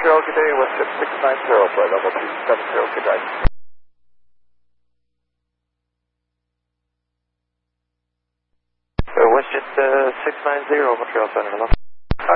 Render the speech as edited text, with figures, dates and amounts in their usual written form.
good day, WestJet 690, flight level 270, good night. WestJet 690, Montreal Center, hello.